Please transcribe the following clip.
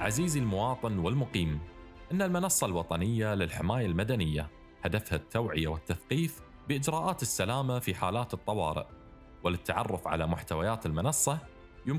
عزيزي المواطن والمقيم، إن المنصة الوطنية للحماية المدنية هدفها التوعية والتثقيف بإجراءات السلامة في حالات الطوارئ، وللتعرف على محتويات المنصة